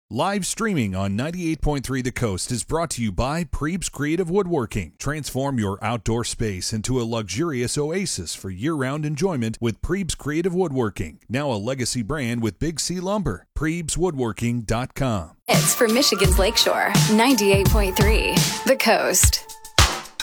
Live streaming on 98.3 The Coast is brought to you by Prebes Creative Woodworking. Transform your outdoor space into a luxurious oasis for year-round enjoyment with Prebes Creative Woodworking. Now a legacy brand with Big C Lumber. PrebesWoodworking.com. It's for Michigan's Lakeshore, 98.3 The Coast.